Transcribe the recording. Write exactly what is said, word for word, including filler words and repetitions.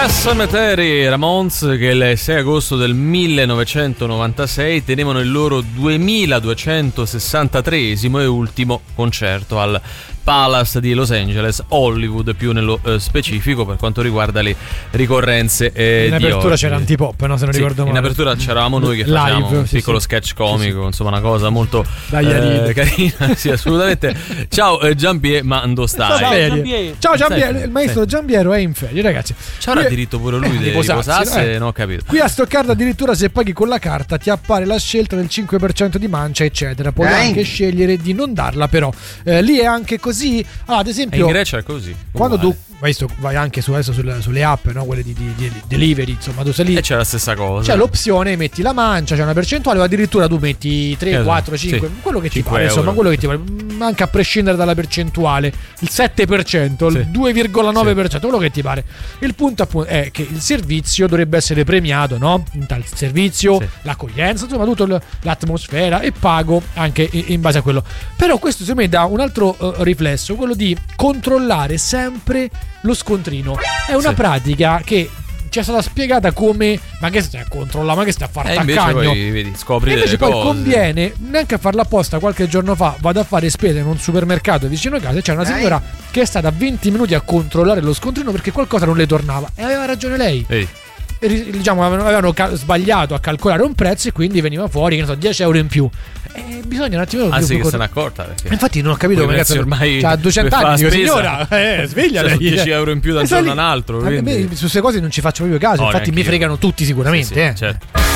Pet Sematary, Ramones, che il sei agosto del millenovecentonovantasei tenevano il loro duemiladuecentosessantatreesimo e ultimo concerto al Palace di Los Angeles, Hollywood più nello eh, specifico per quanto riguarda le ricorrenze eh, in di apertura oggi. c'era Antipop, no, se non sì, ricordo male. In apertura c'eravamo noi che facevamo live, un sì, piccolo sì. sketch comico, sì, sì. insomma una cosa molto eh, carina, sì, assolutamente. Ciao eh, Giampier, Mando stai? Ciao Giampier, Ciao Giampier, il maestro Giampiero è in ferie, ragazzi. C'era qui, diritto pure lui eh, di riposarsi, eh. non ho capito. Qui a Stoccarda addirittura se paghi con la carta ti appare la scelta del cinque per cento di mancia, eccetera. Puoi eh. anche scegliere di non darla, però eh, lì è anche così. Ah, ad esempio, e in Grecia è così. Quando uguale. tu questo vai anche su adesso sulle, sulle app, no? Quelle di, di, di delivery, insomma, tu sei lì e c'è la stessa cosa. C'è l'opzione, metti la mancia, c'è una percentuale, o addirittura tu metti tre, esatto. quattro, cinque, sì. quello che ti pare, insomma, quello che ti pare, anche a prescindere dalla percentuale, il sette per cento, sì. il due virgola nove per cento, sì. quello che ti pare. Il punto appunto è che il servizio dovrebbe essere premiato, no? Il servizio, sì. l'accoglienza, insomma, tutta l'atmosfera e pago anche in base a quello. Però questo secondo me dà un altro uh, riflesso, quello di controllare sempre lo scontrino. È una sì. pratica che ci è stata spiegata come ma che stai a controllare, ma che stai a far taccagno, poi vedi, scopri e invece poi cose. Conviene neanche a farla apposta. Qualche giorno fa vado a fare spese in un supermercato vicino a casa e c'è una signora Ehi. che è stata venti minuti a controllare lo scontrino perché qualcosa non le tornava e aveva ragione lei. Ehi. E, diciamo avevano cal- sbagliato a calcolare un prezzo e quindi veniva fuori, che ne so, dieci euro in più. E bisogna un attimo ah più sì più che se n'è accorta perché infatti non ho capito come cazzo ormai c'ha duecento anni, dico, signora eh, sveglia lei, dieci euro in più da un giorno a un altro, a me, su queste cose non ci faccio proprio caso, oh, infatti mi fregano tutti sicuramente, sì, sì, eh. certo.